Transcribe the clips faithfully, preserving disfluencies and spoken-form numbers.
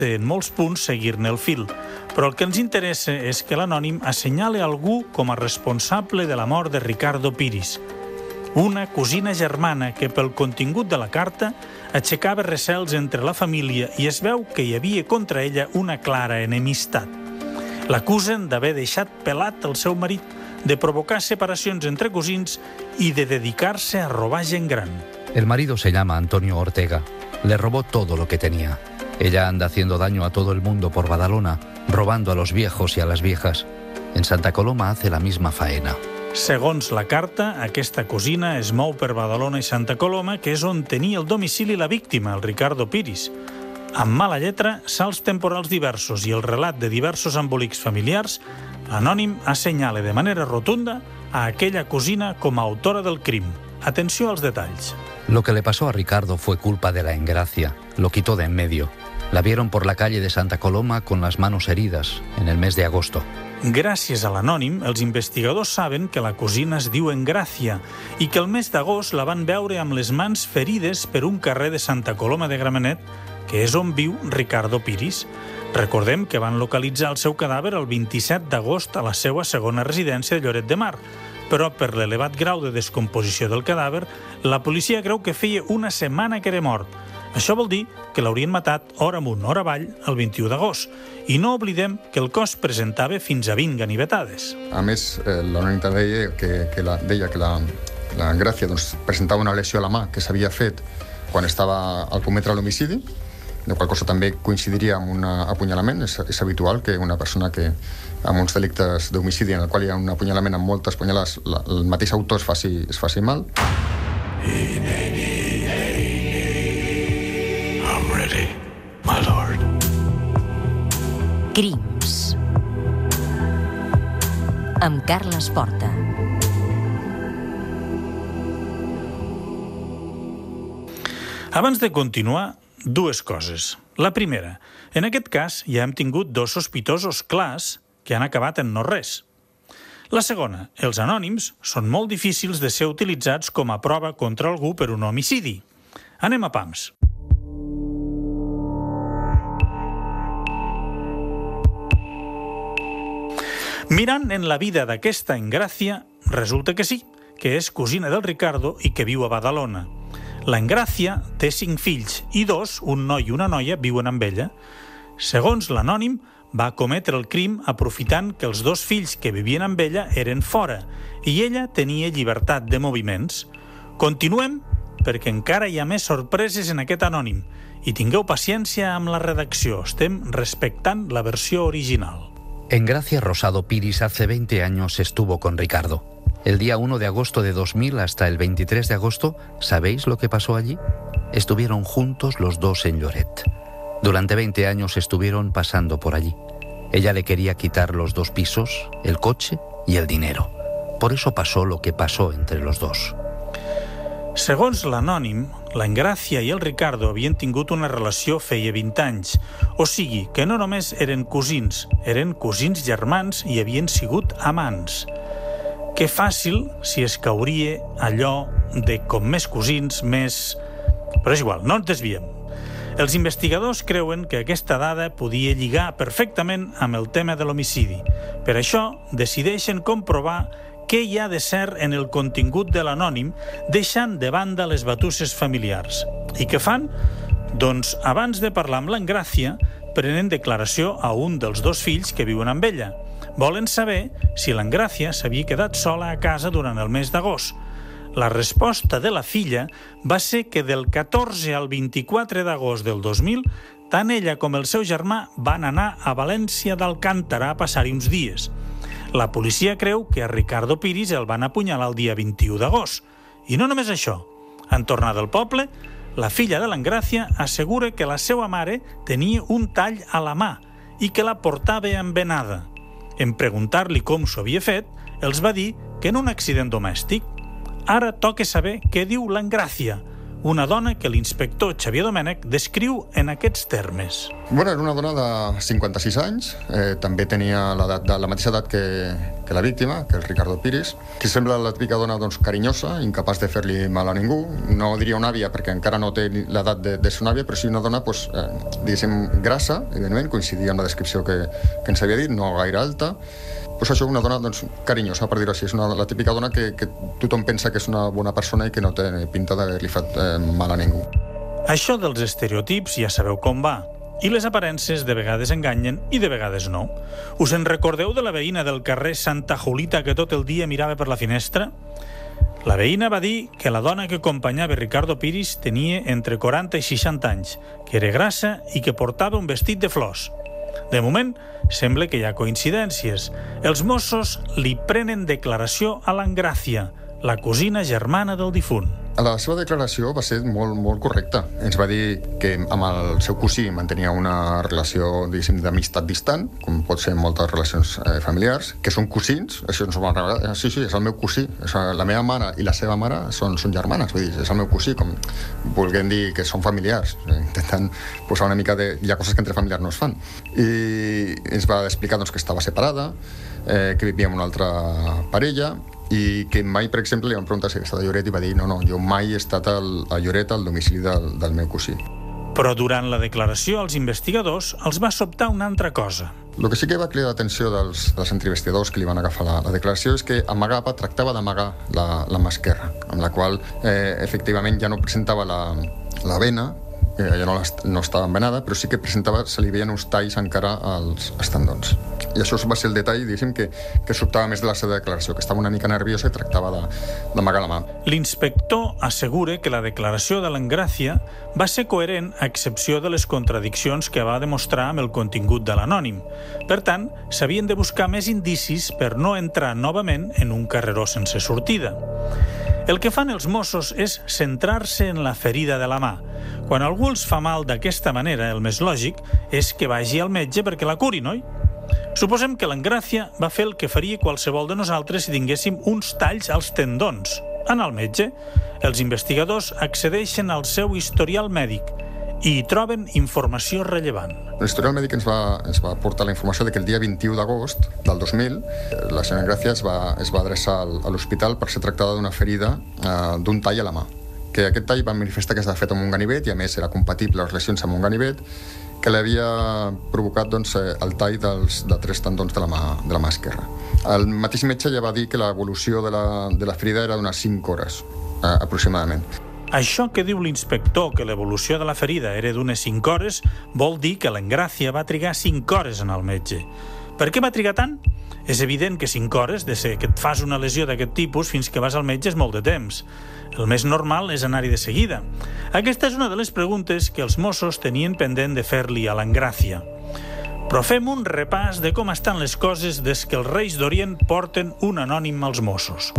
en molts punts seguir-ne el fil, però el que ens interessa és que l'anònim assenyala algú com a responsable de la mort de Ricardo Piris, una cosina germana que pel contingut de la carta aixecava recels entre la família i es veu que hi havia contra ella una clara enemistat. L'acusen d'haver deixat pelat el seu marit, de provocar separacions entre cosins y de dedicarse a robar gent gran. El marido se llama Antonio Ortega. Le robó todo lo que tenía. Ella anda haciendo daño a todo el mundo por Badalona, robando a los viejos y a las viejas. En Santa Coloma hace la misma faena. Segons la carta, aquesta cosina es mou per Badalona i Santa Coloma, que és on tenia el domicili la víctima, el Ricardo Piris. Amb mala lletra, salts temporals diversos i el relat de diversos embolics familiars, l'anònim assenyala de manera rotunda a aquella cosina com a autora del crim. Atenció als detalls. Lo que le pasó a Ricardo fue culpa de la engracia. Lo quitó de en medio. La vieron por la calle de Santa Coloma con las manos heridas en el mes de agosto. Gràcies a l'anònim, els investigadors saben que la cosina es diu Engràcia i que el mes d'agost la van veure amb les mans ferides per un carrer de Santa Coloma de Gramenet, que és on viu Ricardo Piris. Recordem que van localitzar el seu cadàver el vint-i-set d'agost a la seva segona residència de Lloret de Mar, però per l'elevat grau de descomposició del cadàver, la policia creu que feia una setmana que era mort. Això vol dir que l'haurien matat hora amunt, hora avall, el vint-i-u d'agost. I no oblidem que el cos presentava fins a vint ganivetades. A més, eh, l'anònim deia que, que, la, deia que la, la Engràcia doncs, presentava una lesió a la mà que s'havia fet quan estava al cometre l'homicidi, de qual cosa també coincidiria amb un apunyalament. És, és habitual que una persona que amb uns delictes d'homicidi en el qual hi ha un apunyalament amb moltes punyalades, la, el mateix autor es faci, es faci mal. I'm ready, my lord. Crims amb Carles Porta. Abans de continuar, dues coses. La primera, en aquest cas ja hem tingut dos sospitosos clars que han acabat en no res. La segona, els anònims són molt difícils de ser utilitzats com a prova contra algú per un homicidi. Anem a pams. Mirant en la vida d'aquesta Engràcia, resulta que sí, que és cosina del Ricardo i que viu a Badalona. La Engràcia té cinc fills i dos, un noi i una noia, viuen amb ella. Segons l'anònim, va cometre el crim aprofitant que els dos fills que vivien amb ella eren fora i ella tenia llibertat de moviments. Continuem, perquè encara hi ha més sorpreses en aquest anònim i tingueu paciència amb la redacció, estem respectant la versió original. Engracia Rosado Piris hace veinte años estuvo con Ricardo. El día uno de agosto de dos mil hasta el veintitrés de agosto, ¿sabéis lo que pasó allí? Estuvieron juntos los dos en Lloret. Durante veinte años estuvieron pasando por allí. Ella le quería quitar los dos pisos, el coche y el dinero. Por eso pasó lo que pasó entre los dos. Segons l'anònim, la Engràcia i el Ricardo havien tingut una relació feia vint anys. O sigui, que no només eren cosins, eren cosins germans i havien sigut amants. Que fàcil si es cauria allò de com més cosins, més... Però és igual, no ens desviem. Els investigadors creuen que aquesta dada podia lligar perfectament amb el tema de l'homicidi. Per això, decideixen comprovar què hi ha de cert en el contingut de l'anònim, deixant de banda les batusses familiars. I què fan? Doncs, abans de parlar amb l'Engràcia, prenen declaració a un dels dos fills que viuen amb ella. Volen saber si l'Engràcia s'havia quedat sola a casa durant el mes d'agost. La resposta de la filla va ser que del catorze al vint-i-quatre d'agost del dos mil, tant ella com el seu germà van anar a València d'Alcántara a passar-hi uns dies. La policia creu que a Ricardo Piris el van apunyalar el dia vint-i-u d'agost. I no només això. En tornar del poble, la filla de l'Engràcia assegura que la seva mare tenia un tall a la mà i que la portava envenada. En preguntar-li com s'ho havia fet, els va dir que en un accident domèstic. Ara toca saber què diu l'Engràcia, una dona que l'inspector Xavier Domènech descriu en aquests termes. Bueno, era una dona de cinquanta-sis anys, eh, també tenia l'edat de, la mateixa edat que, que la víctima, que és Ricardo Piris, que sembla la típica dona doncs, carinyosa, incapaç de fer-li mal a ningú. No diria una àvia, perquè encara no té l'edat de, de ser una àvia, però sí una dona, pues, eh, diguéssim, grassa, evidentment, coincidia amb la descripció que, que ens havia dit, no gaire alta. Pues això, una dona doncs, carinyosa, per dir-ho així. És una, la típica dona que, que tothom pensa que és una bona persona i que no té pinta d'haver-li fet eh, mal a ningú. Això dels estereotips ja sabeu com va. I les aparences de vegades enganyen i de vegades no. Us en recordeu de la veïna del carrer Santa Julita que tot el dia mirava per la finestra? La veïna va dir que la dona que acompanyava Ricardo Piris tenia entre quaranta i seixanta anys, que era grassa i que portava un vestit de flors. De moment, sembla que hi ha coincidències. Els Mossos li prenen declaració a l'Engràcia, la cosina germana del difunt. La seva declaració va ser molt, molt correcta. Ens va dir que amb el seu cosí mantenia una relació, diguéssim, d'amistat distant, com pot ser en moltes relacions eh, familiars, que són cosins, això ens ho van revelar. Sí, sí, és el meu cosí. La meva mare i la seva mare són, són germanes, vull dir, és el meu cosí, com volguem dir que són familiars, intentant posar una mica de... Hi ha coses que entre familiars no es fan. I ens va explicar doncs, que estava separada, eh, que vivia amb una altra parella, i que mai, per exemple, li van preguntar si estava a Lloret i va dir no, no, jo mai he estat al, a Lloret al domicili del, del meu cosí. Però durant la declaració als investigadors els va sobtar una altra cosa. El que sí que va cridar l'atenció dels, dels investigadors que li van agafar la, la declaració és que amagava, tractava d'amagar la, la mà esquerra, amb la qual eh, efectivament ja no presentava la, la vena, que ja no, no estava envenada, però sí que presentava, se li veien uns talls encara als, als tendons. I això va ser el detall, diguéssim, que, que sobtava més de la seva declaració, que estava una mica nerviosa i tractava d'amagar la mà. L'inspector assegura que la declaració de l'Engràcia va ser coherent a excepció de les contradiccions que va demostrar amb el contingut de l'anònim. Per tant, s'havien de buscar més indicis per no entrar novament en un carreró sense sortida. El que fan els Mossos és centrar-se en la ferida de la mà. Quan algú els fa mal d'aquesta manera, el més lògic és que vagi al metge perquè la curi, no? Suposem que l'Engràcia va fer el que faria qualsevol de nosaltres si tinguéssim uns talls als tendons. En el metge, els investigadors accedeixen al seu historial mèdic i hi troben informació rellevant. L'historial mèdic ens va, ens va portar la informació de que el dia vint-i-u d'agost del dos mil la senyora Engràcia es va, es va adreçar a l'hospital per ser tractada d'una ferida eh, d'un tall a la mà. Que aquest tall va manifestar que s'ha fet amb un ganivet i a més era compatible les lesions amb un ganivet que l'havia provocat doncs, el tall dels, de tres tendons de la, mà, de la mà esquerra. El mateix metge ja va dir que l'evolució de, la, de la ferida era d'unes cinc hores, eh, aproximadament. Això que diu l'inspector, que l'evolució de la ferida era d'unes cinc hores, vol dir que l'Engràcia va trigar cinc hores en el metge. Per què va trigar tant? És evident que cinc hores, de ser que et fas una lesió d'aquest tipus fins que vas al metge és molt de temps. El més normal és anar-hi de seguida. Aquesta és una de les preguntes que els Mossos tenien pendent de fer-li a l'Engràcia. Però fem un repàs de com estan les coses des que els Reis d'Orient porten un anònim als Mossos.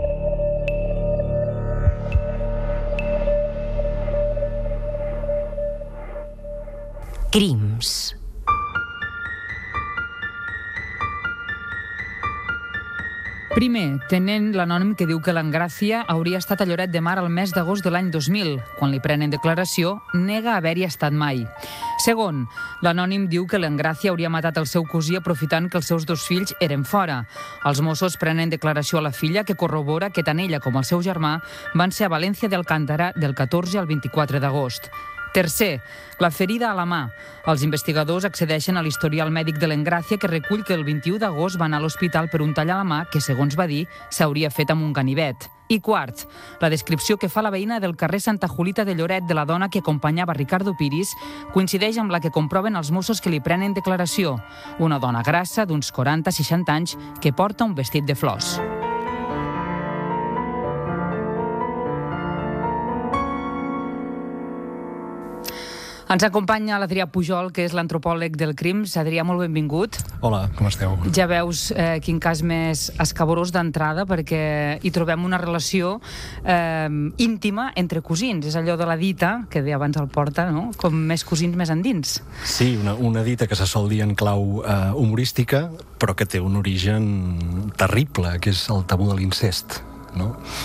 Crims. Primer, tenen l'anònim que diu que l'Engràcia hauria estat a Lloret de Mar el mes d'agost de l'any dos mil. Quan li prenen declaració, nega haver-hi estat mai. Segon, l'anònim diu que l'Engràcia hauria matat el seu cosí aprofitant que els seus dos fills eren fora. Els Mossos prenen declaració a la filla que corrobora que tant ella com el seu germà van ser a València d'Alcántara del catorze al vint-i-quatre d'agost. Tercer, la ferida a la mà. Els investigadors accedeixen a l'historial mèdic de l'Engràcia que recull que el vint-i-u d'agost va anar a l'hospital per un tall a la mà que, segons va dir, s'hauria fet amb un ganivet. I quart, la descripció que fa la veïna del carrer Santa Julita de Lloret de la dona que acompanyava Ricardo Piris coincideix amb la que comproven els Mossos que li prenen declaració. Una dona grassa d'uns quaranta a seixanta anys que porta un vestit de flors. Ens acompanya l'Adrià Pujol, que és l'antropòleg del Crims. Adrià, molt benvingut. Hola, com esteu? Ja veus eh, quin cas més escabrós d'entrada, perquè hi trobem una relació eh, íntima entre cosins. És allò de la dita, que deia abans el Porta, no? Com més cosins més endins. Sí, una, una dita que se sol dir en clau eh, humorística, però que té un origen terrible, que és el tabú de l'incest, no?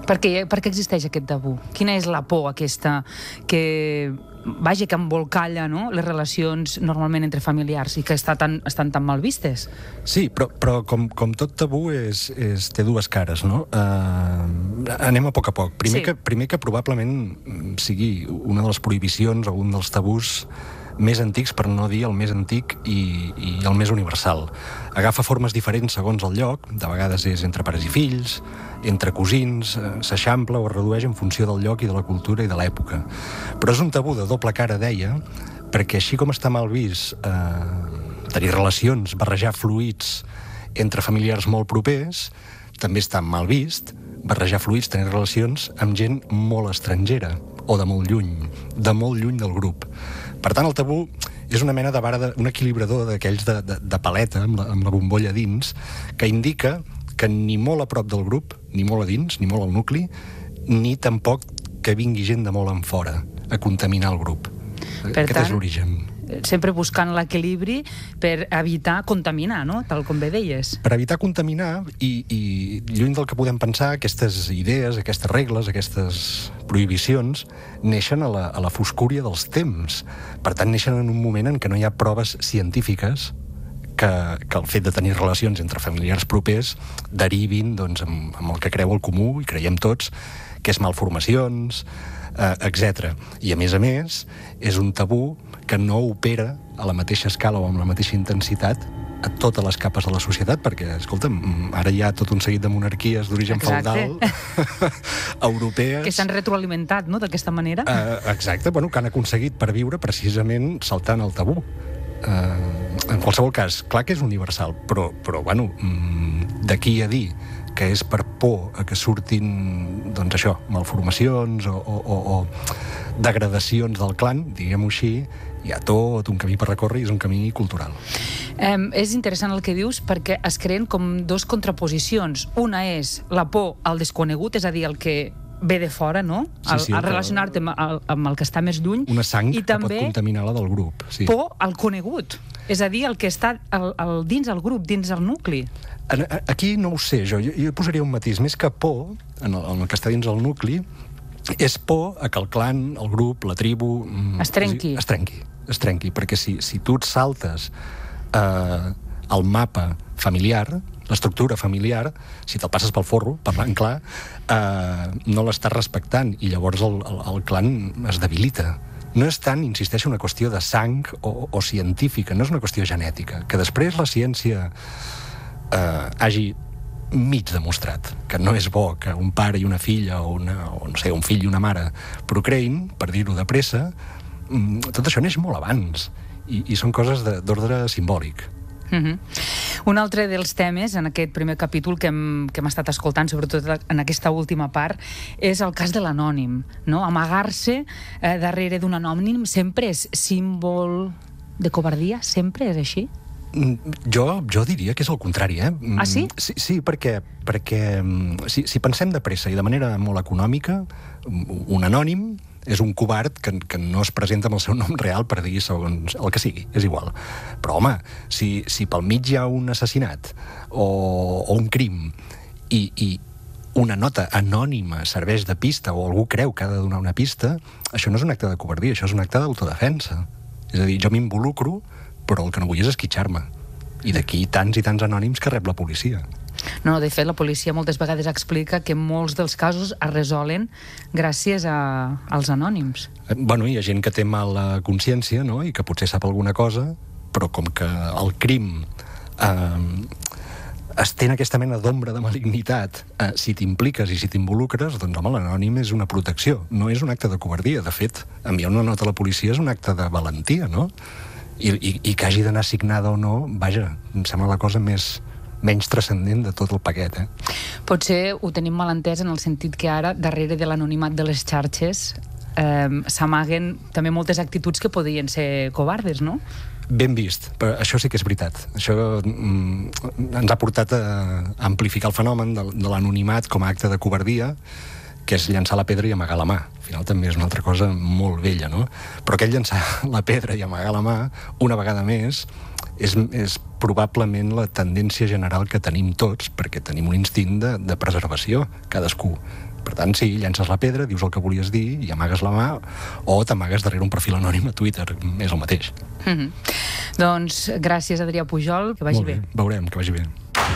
Per què, per què existeix aquest tabú? Quina és la por aquesta que, vaja, que embolcalla, no?, les relacions normalment entre familiars i que està tan, estan tan mal vistes? Sí, però, però com, com tot tabú és, és, té dues cares, no? Uh, anem a poc a poc. Primer, sí. que, primer que probablement sigui una de les prohibicions o un dels tabús més antics, per no dir el més antic i, i el més universal. Agafa formes diferents segons el lloc, de vegades és entre pares i fills, entre cosins, s'eixampla o es redueix en funció del lloc i de la cultura i de l'època. Però és un tabú de doble cara, deia, perquè així com està mal vist eh, tenir relacions, barrejar fluids entre familiars molt propers, també està mal vist barrejar fluids, tenir relacions amb gent molt estrangera o de molt lluny, de molt lluny del grup. Per tant, el tabú és una mena de vara, de, un equilibrador d'aquells de, de, de paleta, amb la, amb la bombolla dins, que indica que ni molt a prop del grup, ni molt a dins, ni molt al nucli, ni tampoc que vingui gent de molt en fora a contaminar el grup. Per Aquest tant, és l'origen. Sempre buscant l'equilibri per evitar contaminar, no?, tal com bé deies. Per evitar contaminar i, i lluny del que podem pensar, aquestes idees, aquestes regles, aquestes prohibicions neixen a la, a la foscúria dels temps. Per tant, neixen en un moment en què no hi ha proves científiques que, que el fet de tenir relacions entre familiars propers derivin, doncs, amb, amb el que creu el comú, i creiem tots, que és malformacions, eh, etcètera. I, a més a més, és un tabú que no opera a la mateixa escala o amb la mateixa intensitat a totes les capes de la societat, perquè, escolta'm, ara hi ha tot un seguit de monarquies d'origen feudal europees... Que s'han retroalimentat, no?, d'aquesta manera. Uh, exacte, bueno, que han aconseguit per viure precisament saltant el tabú. Uh, en qualsevol cas, clar que és universal, però, però bueno, d'aquí a dir que és per por a que surtin, doncs això, malformacions o, o, o, o degradacions del clan, diguem-ho així, hi ha tot un camí per recórrer i és un camí cultural. Eh, és interessant el que dius perquè es creen com dos contraposicions. Una és la por al desconegut, és a dir, el que ve de fora, no? Sí, sí, a relacionar-te amb, amb el que està més lluny. Una sang i que també pot contaminar la del grup. Sí. Por al conegut, és a dir, el que està al, al, dins el grup, dins el nucli. Aquí no ho sé, jo, jo, jo posaria un matís. Més que por, en el, en el que està dins el nucli, és por a que el clan, el grup, la tribu... Es trenqui. Es trenqui, es trenqui, perquè si, si tu et saltes eh, el mapa familiar, l'estructura familiar, si te'l passes pel forro, parlant clar, eh, no l'estàs respectant i llavors el, el, el clan es debilita. No és tant, insisteixo, una qüestió de sang o, o científica, no és una qüestió genètica. Que després la ciència eh, hagi mig demostrat que no és bo que un pare i una filla o, una, o no sé, un fill i una mare procreïn, per dir-ho de pressa, tot això neix molt abans i, i són coses d'ordre simbòlic. Uh-huh. Un altre dels temes en aquest primer capítol que hem, que hem estat escoltant, sobretot en aquesta última part, és el cas de l'anònim, no? Amagar-se eh, darrere d'un anònim sempre és símbol de covardia? Sempre és així? Jo, jo diria que és el contrari, eh? Ah, sí? Sí, sí perquè, perquè si, si pensem de pressa i de manera molt econòmica, un anònim és un covard que, que no es presenta amb el seu nom real per dir segons el que sigui, és igual. Però, home, si, si pel mig hi ha un assassinat o, o un crim i, i una nota anònima serveix de pista o algú creu que ha de donar una pista, això no és un acte de covardia, això és un acte d'autodefensa. És a dir, jo m'involucro, però el que no vull és esquitxar-me. I d'aquí tants i tants anònims que rep la policia. No, de fet, la policia moltes vegades explica que molts dels casos es resolen gràcies a, als anònims. Bueno, hi ha gent que té mala consciència, no?, i que potser sap alguna cosa, però com que el crim eh, estén aquesta mena d'ombra de malignitat, eh, si t'impliques i si t'involucres, doncs, home, l'anònim és una protecció, no és un acte de covardia. De fet, enviar una nota a la policia és un acte de valentia, no? I, i, i que hagi d'anar signada o no, vaja, em sembla la cosa més... menys transcendent de tot el paquet, eh? Potser ho tenim mal entès en el sentit que ara, darrere de l'anonimat de les xarxes, eh, s'amaguen també moltes actituds que podrien ser covardes, no? Ben vist, però això sí que és veritat. Això mm, ens ha portat a amplificar el fenomen de, de l'anonimat com a acte de covardia, que és llançar la pedra i amagar la mà. Al final també és una altra cosa molt vella, no? Però aquest llançar la pedra i amagar la mà, una vegada més, és, és probablement la tendència general que tenim tots, perquè tenim un instint de, de preservació, cadascú. Per tant, sí, llences la pedra, dius el que volies dir i amagues la mà, o t'amagues darrere un perfil anònim a Twitter. És el mateix. Mm-hmm. Doncs gràcies, Adrià Pujol, que vagi Molt bé. bé. Veurem, que vagi bé.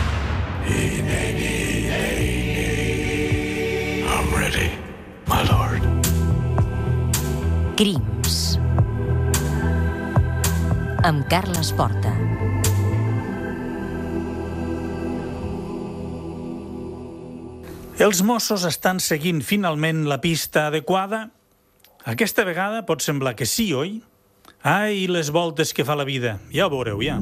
I'm ready, my lord. Crims. Amb Carles Porta. Els Mossos estan seguint finalment la pista adequada? Aquesta vegada pot semblar que sí, oi? Ai, les voltes que fa la vida. Ja ho veureu, ja.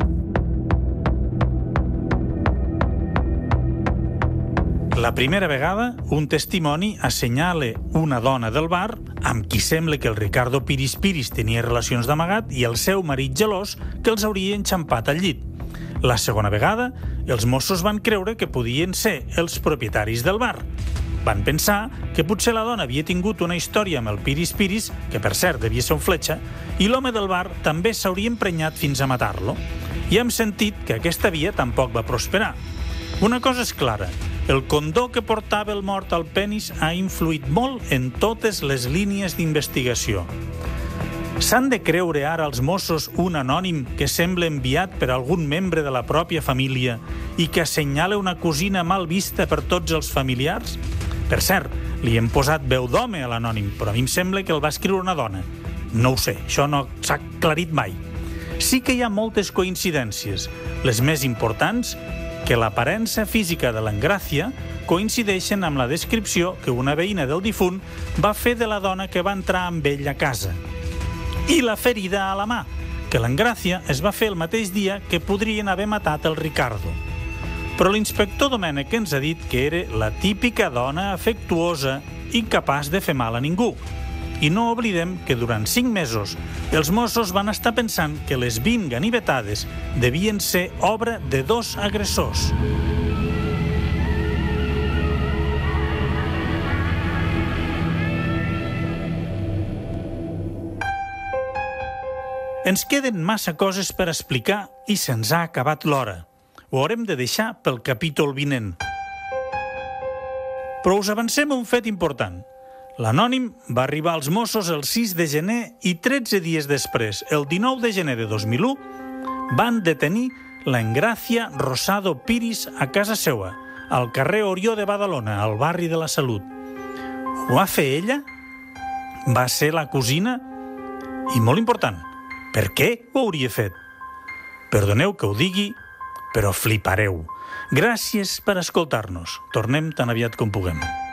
La primera vegada, un testimoni assenyala una dona del bar amb qui sembla que el Ricardo Piris Piris tenia relacions d'amagat i el seu marit gelós que els hauria enxampat al llit. La segona vegada, els Mossos van creure que podien ser els propietaris del bar. Van pensar que potser la dona havia tingut una història amb el Piris Piris, que per cert devia ser un fletxa, i l'home del bar també s'hauria emprenyat fins a matar-lo. I hem sentit que aquesta via tampoc va prosperar. Una cosa és clara, el condó que portava el mort al penis ha influït molt en totes les línies d'investigació. S'han de creure ara els Mossos un anònim que sembla enviat per algun membre de la pròpia família i que assenyala una cosina mal vista per tots els familiars? Per cert, li hem posat veu d'home a l'anònim, però a mi em sembla que el va escriure una dona. No ho sé, això no s'ha aclarit mai. Sí que hi ha moltes coincidències. Les més importants, que l'aparença física de l'Engràcia coincideixen amb la descripció que una veïna del difunt va fer de la dona que va entrar amb ell a casa. I la ferida a la mà, que l'Engràcia es va fer el mateix dia que podrien haver matat el Ricardo. Però l'inspector Domènech ens ha dit que era la típica dona afectuosa, incapaç de fer mal a ningú. I no oblidem que durant cinc mesos els Mossos van estar pensant que les vint ganivetades devien ser obra de dos agressors. Ens queden massa coses per explicar i se'ns ha acabat l'hora. Ho haurem de deixar pel capítol vinent. Però us avancem un fet important. L'anònim va arribar als Mossos el sis de gener i tretze dies després, el dinou de gener de dos mil u, van detenir l'Engràcia Rosado Piris a casa seua, al carrer Orió de Badalona, al barri de la Salut. Ho va fer ella? Va ser la cosina? I molt important, per què ho hauria fet? Perdoneu que ho digui, però flipareu. Gràcies per escoltar-nos. Tornem tan aviat com puguem.